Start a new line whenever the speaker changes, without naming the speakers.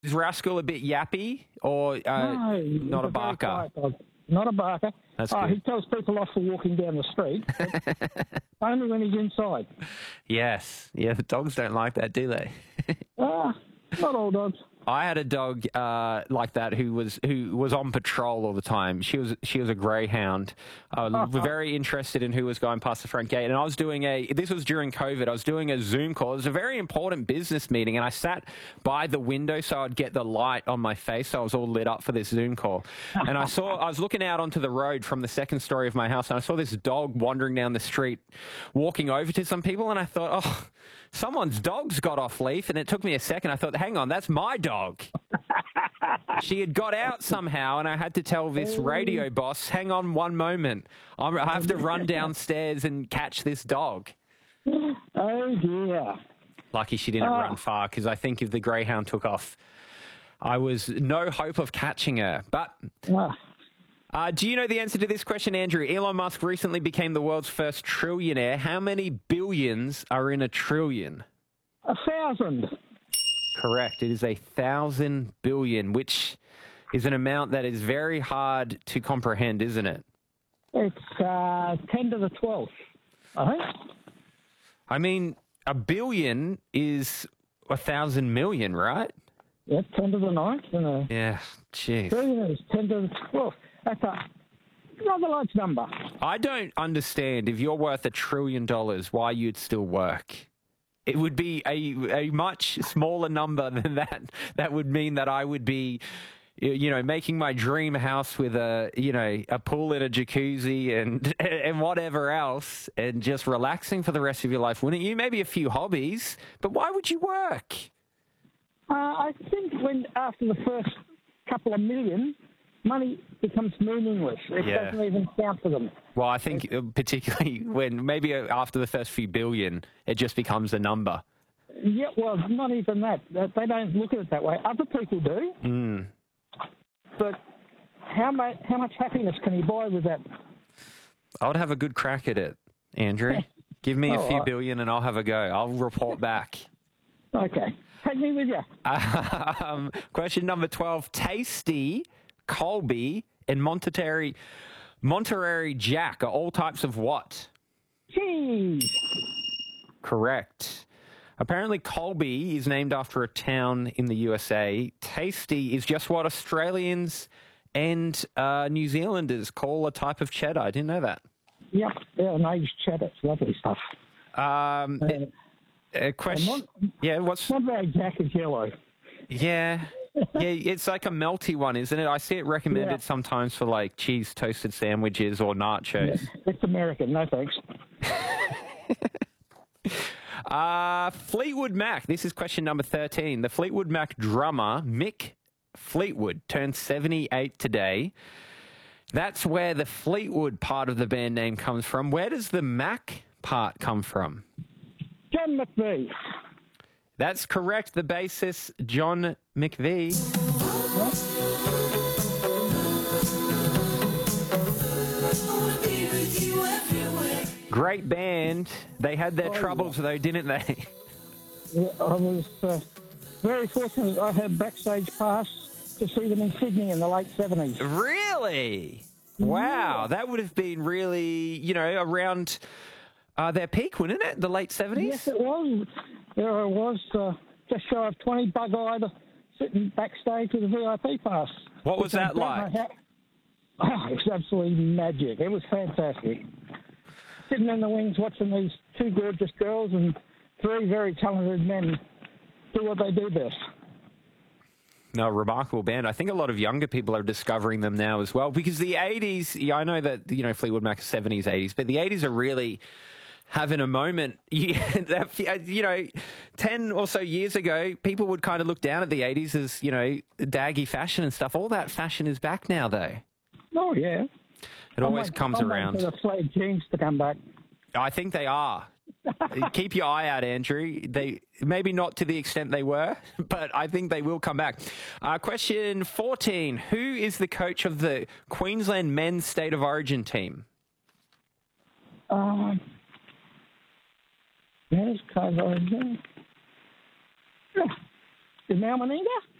Is Rascal a bit yappy or
No,
not a
he's very
barker?
quiet dog. Not a barker.
That's
He
good.
tells people off for walking down the street, but only when he's inside.
Yes. Yeah, the dogs don't like that, do they?
Not all dogs.
I had a dog like that who was on patrol all the time. She was a greyhound. Very interested in who was going past the front gate. And I was doing this was during COVID. I was doing a Zoom call. It was a very important business meeting, and I sat by the window so I'd get the light on my face. So I was all lit up for this Zoom call. And I was looking out onto the road from the second story of my house, and I saw this dog wandering down the street, walking over to some people, and I thought, oh, someone's dog's got off leaf. And it took me a second. I thought, hang on, that's my dog. She had got out somehow, and I had to tell this radio boss, hang on one moment. I have to run downstairs and catch this dog.
Oh, dear.
Lucky she didn't run far, because I think if the greyhound took off, I was no hope of catching her. But do you know the answer to this question, Andrew? Elon Musk recently became the world's first trillionaire. How many billions are in a trillion?
1,000.
Correct. It is 1,000 billion, which is an amount that is very hard to comprehend, isn't it?
It's 10 to the 12th, I think.
I mean, a billion is 1,000 million, right?
Yeah, 10 to the 9th. And
Yeah, jeez.
trillion is 10 to the 12th. That's a rather large number.
I don't understand, if you're worth $1 trillion, why you'd still work. It would be a much smaller number than that. That would mean that I would be, making my dream house with a pool and a jacuzzi and whatever else, and just relaxing for the rest of your life, wouldn't you? Maybe a few hobbies, but why would you work?
I think after the first couple of million, money becomes meaningless. It doesn't even count for them.
Well, I think particularly when maybe after the first few billion, it just becomes a number.
Yeah, well, not even that. They don't look at it that way. Other people do.
Mm.
But how much happiness can you buy with that?
I would have a good crack at it, Andrew. Give me a few billion and I'll have a go. I'll report back.
Okay. Take me with you.
Question number 12. Tasty, Colby, and Monterey Jack are all types of what?
Cheese.
Correct. Apparently, Colby is named after a town in the USA. Tasty is just what Australians and New Zealanders call a type of cheddar. I didn't know that.
Yep. Yeah, an aged cheddar. It's lovely stuff.
A question.
Monterey Jack is yellow.
Yeah. Yeah, it's like a melty one, isn't it? I see it recommended sometimes for like cheese toasted sandwiches or nachos.
Yeah, it's American. No thanks.
Fleetwood Mac. This is question number 13. The Fleetwood Mac drummer, Mick Fleetwood, turned 78 today. That's where the Fleetwood part of the band name comes from. Where does the Mac part come from?
John McVie.
That's correct. The bassist, John McVie. Great band. They had their troubles, though, didn't they?
Yeah, I was very fortunate. I had backstage pass to see them in Sydney in the late 70s.
Really? Wow. That would have been really, around their peak, wouldn't it? The late 70s?
Yes, it was. There I was, just shy of 20, bug-eyed, sitting backstage with a VIP pass.
What was that like?
It was absolutely magic. It was fantastic. Sitting in the wings watching these two gorgeous girls and three very talented men do what they do best.
No, remarkable band. I think a lot of younger people are discovering them now as well, because the 80s, I know that, Fleetwood Mac is 70s, 80s, but the 80s are really having a moment. 10 or so years ago, people would kind of look down at the 80s as, daggy fashion and stuff. All that fashion is back now, though.
Oh, yeah.
It always comes around.
I'm waiting for the flared jeans to come back.
I think they are. Keep your eye out, Andrew. They maybe not to the extent they were, but I think they will come back. Question 14. Who is the coach of the Queensland men's State of Origin team?
Men's State of Origin. Is Mal Meninga?